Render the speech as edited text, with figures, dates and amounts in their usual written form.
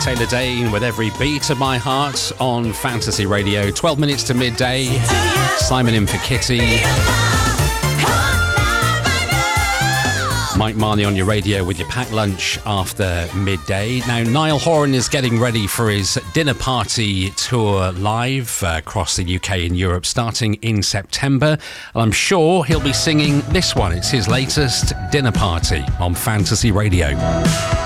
Taylor Dane with Every Beat of My Heart on Fantasy Radio. 12 minutes to midday. Simon in for Kitty. Mike Marley on your radio with your packed lunch after midday. Now, Niall Horan is getting ready for his dinner party tour live across the UK and Europe starting in September. And I'm sure he'll be singing this one. It's his latest dinner party on Fantasy Radio.